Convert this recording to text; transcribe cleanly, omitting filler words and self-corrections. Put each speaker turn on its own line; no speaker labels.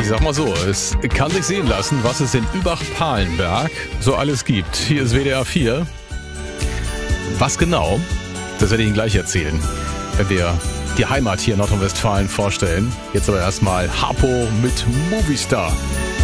Ich sag mal so, es kann sich sehen lassen, was es in Übach-Palenberg so alles gibt. Hier ist WDR 4. Was genau, das werde ich Ihnen gleich erzählen, wenn wir die Heimat hier in Nordrhein-Westfalen vorstellen. Jetzt aber erstmal Harpo mit Movistar.